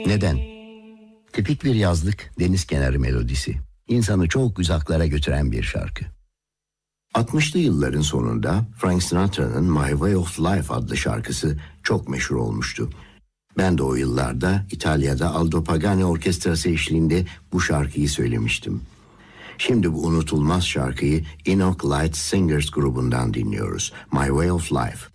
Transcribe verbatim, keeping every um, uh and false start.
Neden? Tipik bir yazlık deniz kenarı melodisi. İnsanı çok uzaklara götüren bir şarkı. altmışlı yılların sonunda Frank Sinatra'nın My Way of Life adlı şarkısı çok meşhur olmuştu. Ben de o yıllarda İtalya'da Aldo Pagani Orkestrası eşliğinde bu şarkıyı söylemiştim. Şimdi bu unutulmaz şarkıyı Enoch Light Singers grubundan dinliyoruz. My Way of Life.